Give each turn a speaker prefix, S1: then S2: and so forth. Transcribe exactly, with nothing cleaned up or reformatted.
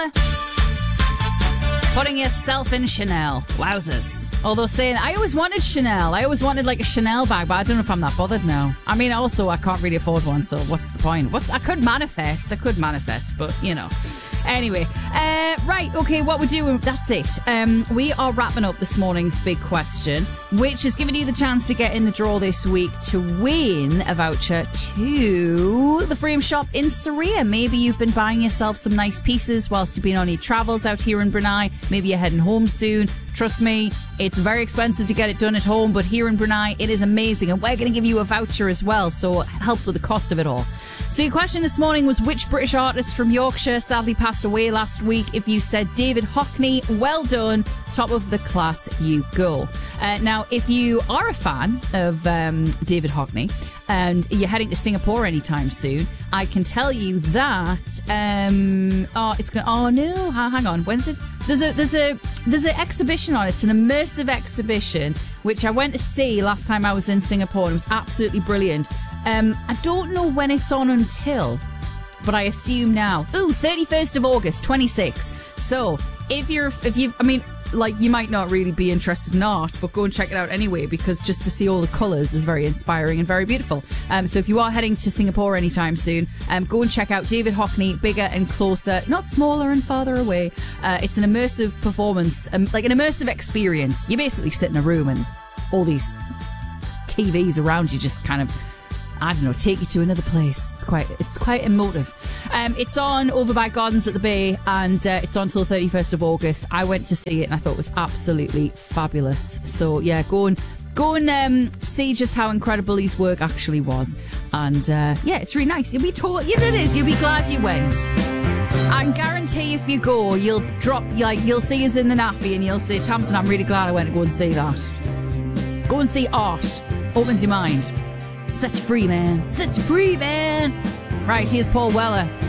S1: Putting yourself in Chanel. Wowzers. Although saying, I always wanted Chanel. I always wanted like a Chanel bag, but I don't know if I'm that bothered now. I mean, also, I can't really afford one, so what's the point? What's I could manifest. I could manifest, but, you know. Anyway, uh, right, okay, what we're doing, that's it. Um, we are wrapping up this morning's big question, which is giving you the chance to get in the draw this week to win a voucher to the Frame Shop in Saria. Maybe you've been buying yourself some nice pieces whilst you've been on your travels out here in Brunei. Maybe you're heading home soon. Trust me, it's very expensive to get it done at home, but here in Brunei, it is amazing. And we're going to give you a voucher as well, so help with the cost of it all. So your question this morning was, which British artist from Yorkshire sadly passed away last week? If you said David Hockney, well done. Top of the class you go. Uh, now, if you are a fan of um, David Hockney and you're heading to Singapore anytime soon, I can tell you that um, oh, it's going. Oh no, hang on. When's it? There's a there's a there's an exhibition on it. It's an immersive exhibition which I went to see last time I was in Singapore, and it was absolutely brilliant. Um, I don't know when it's on until, but I assume now. Ooh, thirty-first of August, twenty-six. So if you're if you I mean. Like, you might not really be interested in art, but go and check it out anyway, because just to see all the colours is very inspiring and very beautiful. Um, so if you are heading to Singapore anytime soon, um, go and check out David Hockney, Bigger and Closer, not smaller and farther away. Uh, it's an immersive performance, um, like an immersive experience. You basically sit in a room and all these T Vs around you just kind of, I don't know, take you to another place. It's quite it's quite emotive. Um, it's on over by Gardens at the Bay, and uh, it's on till thirty-first of August. I went to see it and I thought it was absolutely fabulous. So yeah, go and go and um, see just how incredible his work actually was. And uh, yeah, it's really nice. You'll be told, you know it is. You'll be glad you went. I can guarantee if you go, you'll drop like you'll see us in the naffy and you'll say, Tamsin, I'm really glad I went to go and see that. Go and see art. Opens your mind. Set you free, man. Set you free, man. Right, here's Paul Weller.